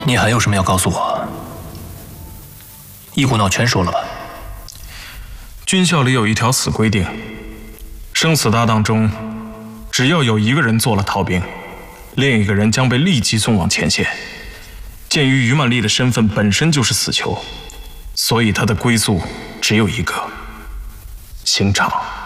你还有什么要告诉我？一股脑全说了吧。 军校里有一条死规定，生死大当中，只要有一个人做了逃兵，另一个人将被立即送往前线。鉴于于曼丽的身份本身就是死囚，所以她的归宿只有一个：刑场。